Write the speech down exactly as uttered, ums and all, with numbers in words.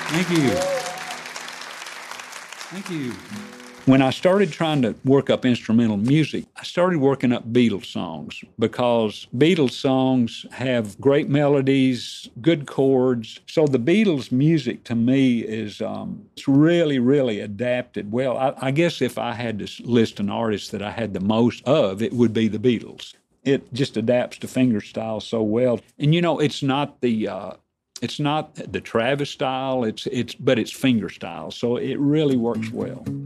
Thank you. Thank you. When I started trying to work up instrumental music, I started working up Beatles songs because Beatles songs have great melodies, good chords. So the Beatles music to me is um, it's really, really adapted well. I, I guess if I had to list an artist that I had the most of, it would be the Beatles. It just adapts to fingerstyle so well. And you know, it's not the uh, it's not the Travis style. It's it's but it's fingerstyle, so it really works well.